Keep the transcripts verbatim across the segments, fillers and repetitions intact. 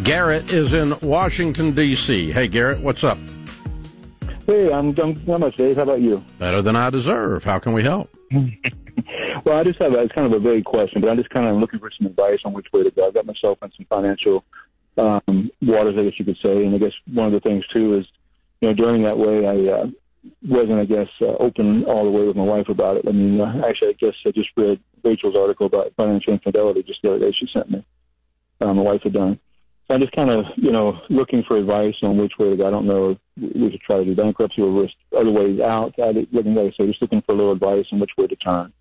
Garrett is in Washington, D C Hey, Garrett, what's up? Hey, I'm, I'm not much, Dave. How about you? Better than I deserve. How can we help? Well, I just have a, it's kind of a vague question, but I'm just kind of looking for some advice on which way to go. I've got myself in some financial um, waters, I guess you could say. And I guess one of the things, too, is, you know, during that way, I uh, wasn't, I guess, uh, open all the way with my wife about it. I mean, uh, actually, I guess I just read Rachel's article about financial infidelity just the other day she sent me. Um, my wife had done. So I'm just kind of, you know, looking for advice on which way to go. I don't know if we should try to do bankruptcy or risk other ways out. I didn't like I say, just looking for a little advice on which way to turn.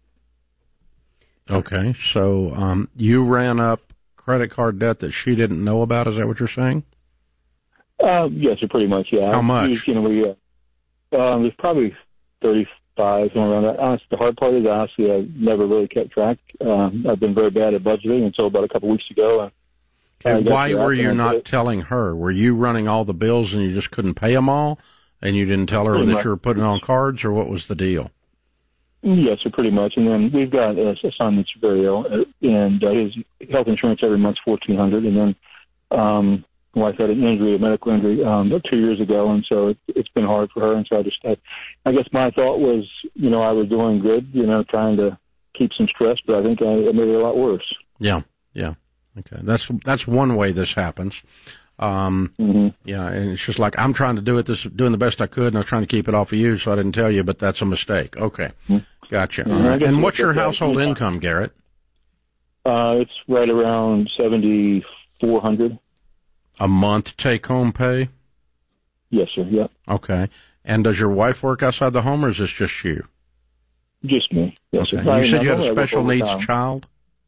Okay, so um, you ran up credit card debt that she didn't know about. Is that what you're saying? Uh, yes, pretty much, yeah. How much? You, you know, we, uh, um, there's probably thirty-five, somewhere around that. Honestly, the hard part is, honestly, I've never really kept track. Um, I've been very bad at budgeting until about a couple weeks ago. Uh, okay, why were you not telling her? Were you running all the bills and you just couldn't pay them all, and you didn't tell her pretty that much. You were putting on cards, or what was the deal? Yes, so pretty much. And then we've got a son that's very ill, and uh, his health insurance every month's fourteen hundred dollars. And then um, my wife had an injury, a medical injury, um, two years ago, and so it, it's been hard for her. And so I just, I, I guess my thought was, you know, I was doing good, you know, trying to keep some stress, but I think I, I made it a lot worse. Yeah, yeah. Okay, that's that's one way this happens. Um, mm-hmm. Yeah, and it's just like, I'm trying to do it, this doing the best I could, and I was trying to keep it off of you, so I didn't tell you, but that's a mistake. Okay, mm-hmm. Gotcha. Mm-hmm. All right. And what's your household yeah. income, Garrett? Uh, it's right around seventy-four hundred dollars. A month take-home pay? Yes, sir, yeah. Okay. And does your wife work outside the home, or is this just you? Just me, yes, okay. sir. You said you had a special needs child?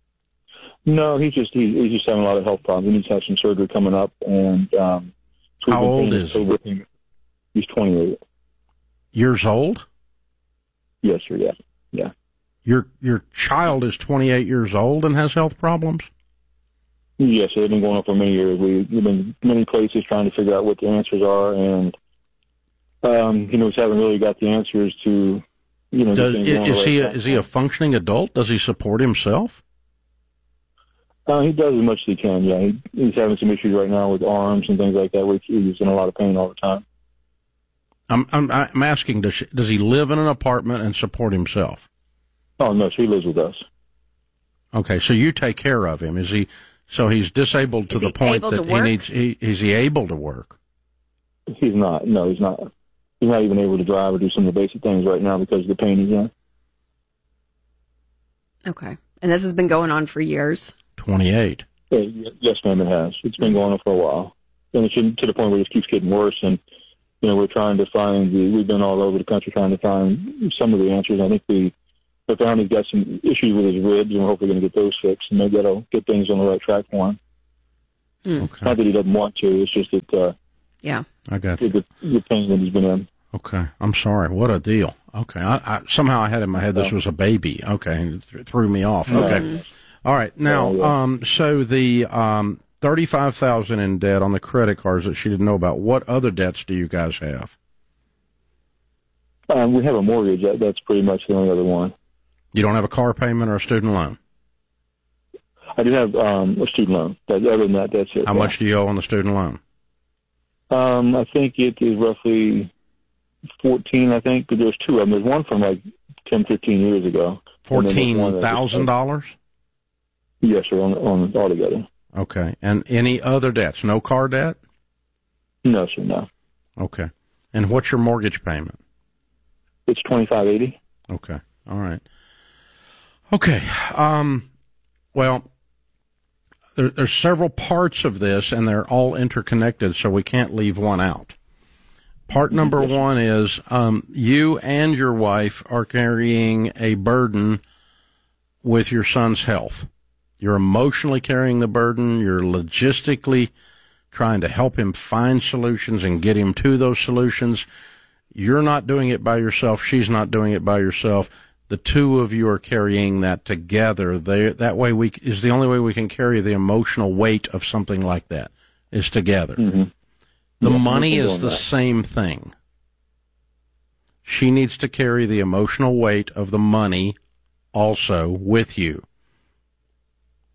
No, he's just he, he's just having a lot of health problems. He needs to have some surgery coming up. And um, so how old is he? He's twenty-eight years old. Yes, sir. Yeah, yeah. Your your child is twenty-eight years old and has health problems. Yes, sir. They've been going on for many years. We, we've been many places trying to figure out what the answers are, and um, you know, we haven't really got the answers to, you know. Does, is, is he a, is he a functioning adult? Does he support himself? Uh, he does as much as he can, yeah. He, he's having some issues right now with arms and things like that, where he's in a lot of pain all the time. I'm I'm, I'm asking, does, she, does he live in an apartment and support himself? Oh, no, so he lives with us. Okay, so you take care of him. Is he, so he's disabled to is the he point able that to he work? needs, he, is he able to work? He's not, no, he's not. He's not even able to drive or do some of the basic things right now because of the pain he's in. Okay. And this has been going on for years? twenty-eight. Yes, ma'am, it has. It's been going on for a while. And it's to the point where it just keeps getting worse. And, you know, we're trying to find, the, we've been all over the country trying to find some of the answers. I think we, we found he's got some issues with his ribs, and we're hopefully going to get those fixed. And maybe that'll get things on the right track for him. Mm. Okay. Not that he doesn't want to, it's just that, uh, yeah, I got you. The, the pain that he's been in. Okay. I'm sorry. What a deal. Okay. I, I somehow I had in my head this was a baby. Okay. And it th- threw me off. Okay. Mm. All right. Now, yeah. um, so the um, thirty-five thousand dollars in debt on the credit cards that she didn't know about, what other debts do you guys have? Um, we have a mortgage. That, that's pretty much the only other one. You don't have a car payment or a student loan? I do have um, a student loan. But other than that, that's it. How yeah. much do you owe on the student loan? Um, I think it is roughly fourteen, I think, because there's two of them. There's one from like ten, fifteen years ago. fourteen thousand dollars? Yes, sir, on, on altogether. Okay. And any other debts? No car debt? No, sir, no. Okay. And what's your mortgage payment? It's twenty-five eighty. Okay. All right. Okay. Um, well, there, there's several parts of this, and they're all interconnected, so we can't leave one out. Part number one is um, you and your wife are carrying a burden with your son's health. You're emotionally carrying the burden. You're logistically trying to help him find solutions and get him to those solutions. You're not doing it by yourself. She's not doing it by herself. The two of you are carrying that together. They, that way we is the only way we can carry the emotional weight of something like that, is together. Mm-hmm. The yeah, money is the that. same thing. She needs to carry the emotional weight of the money also with you.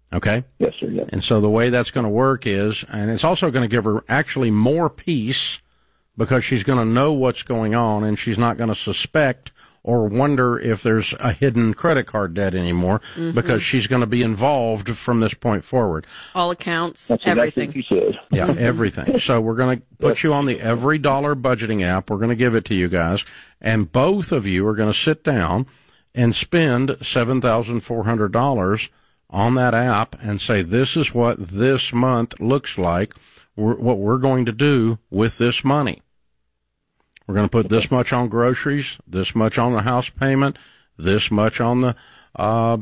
Okay? Yes, sir. Yeah. And so the way that's going to work is, and it's also going to give her actually more peace because she's going to know what's going on and she's not going to suspect or wonder if there's a hidden credit card debt anymore mm-hmm. because she's going to be involved from this point forward. All accounts, That's everything. Exactly what you said. Yeah, everything. So we're going to put you on the Every Dollar budgeting app. We're going to give it to you guys. And both of you are going to sit down and spend seven thousand four hundred dollars on that app and say, this is what this month looks like, we're, what we're going to do with this money. We're going to put this much on groceries, this much on the house payment, this much on the uh,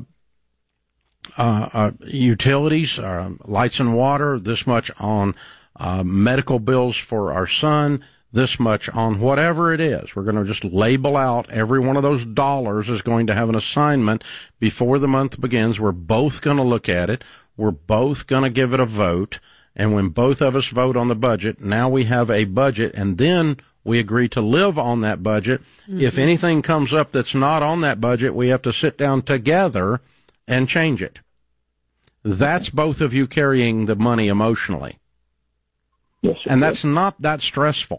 uh, uh, utilities, uh, lights and water, this much on uh, medical bills for our son, this much on whatever it is. We're going to just label out every one of those dollars is going to have an assignment before the month begins. We're both going to look at it. We're both going to give it a vote. And when both of us vote on the budget, now we have a budget, and then we agree to live on that budget. Mm-hmm. If anything comes up that's not on that budget, we have to sit down together and change it. That's both of you carrying the money emotionally. Yes, and that's not that stressful.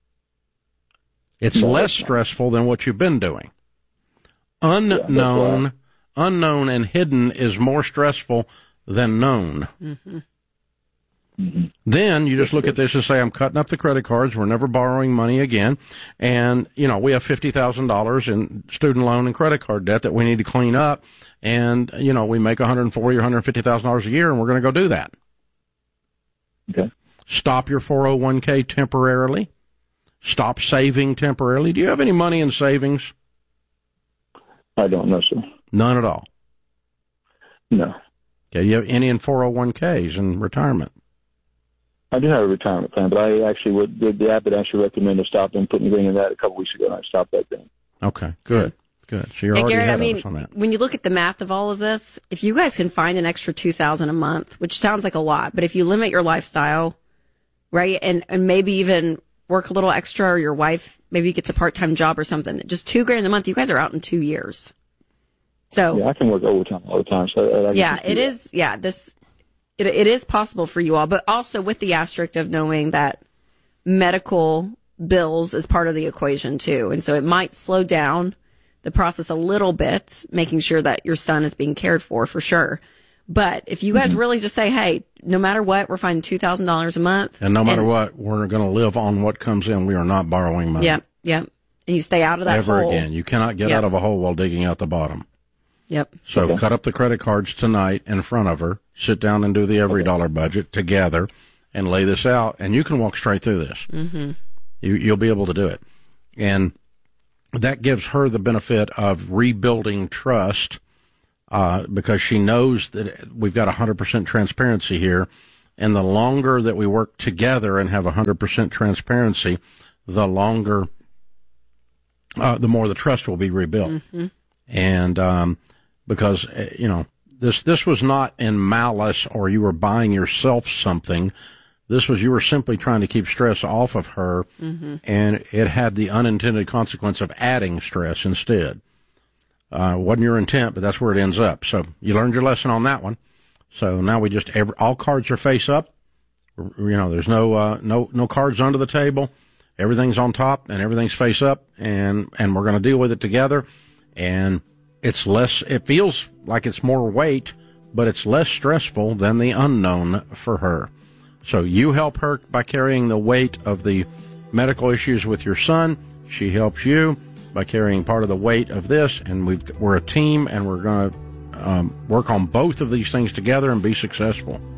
It's no, less stressful than what you've been doing. Unknown, yeah, unknown and hidden is more stressful than known. Mm-hmm. Mm-hmm. Then you just look at this and say, I'm cutting up the credit cards. We're never borrowing money again. And, you know, we have fifty thousand dollars in student loan and credit card debt that we need to clean up. And, you know, we make one hundred forty thousand dollars or one hundred fifty thousand dollars a year, and we're going to go do that. Okay. Stop your four oh one k temporarily. Stop saving temporarily. Do you have any money in savings? I don't know, sir. None at all? No. Okay. Do you have any in four oh one k's in retirement? I do have a retirement plan, but I actually would, the, the app had actually recommended stopping putting anything in that a couple weeks ago, and I stopped that then. Okay, good, good. So you're yeah, already Garrett, ahead I mean, of us on that. When you look at the math of all of this, if you guys can find an extra two thousand dollars a month, which sounds like a lot, but if you limit your lifestyle, right, and, and maybe even work a little extra, or your wife maybe gets a part-time job or something, just two grand a month, you guys are out in two years. So yeah, I can work overtime all the time. So I, I yeah, it that. is. Yeah, this it it is possible for you all, but also with the asterisk of knowing that medical bills is part of the equation too, and so it might slow down the process a little bit, making sure that your son is being cared for for sure. But if you guys mm-hmm. really just say, hey, no matter what, we're finding two thousand dollars a month, and no matter and, what, we're going to live on what comes in. We are not borrowing money. Yep, yep. And you stay out of that ever hole. again. You cannot get yep. out of a hole while digging out the bottom. Yep. So okay. cut up the credit cards tonight in front of her, sit down and do the every okay. dollar budget together and lay this out, and you can walk straight through this. Mm-hmm. You, you'll be able to do it. And that gives her the benefit of rebuilding trust, uh, because she knows that we've got one hundred percent transparency here. And the longer that we work together and have one hundred percent transparency, the longer, uh, the more the trust will be rebuilt. Mm-hmm. And, um, because, you know, this, this was not in malice or you were buying yourself something. This was, you were simply trying to keep stress off of her. Mm-hmm. And it had the unintended consequence of adding stress instead. Uh, wasn't your intent, but that's where it ends up. So you learned your lesson on that one. So now we just, every, all cards are face up. You know, there's no, uh, no, no cards under the table. Everything's on top and everything's face up, and, and we're going to deal with it together. And it's less, it feels like it's more weight, but it's less stressful than the unknown for her. So you help her by carrying the weight of the medical issues with your son. She helps you by carrying part of the weight of this, and we've, we're a team, and we're going to um, work on both of these things together and be successful.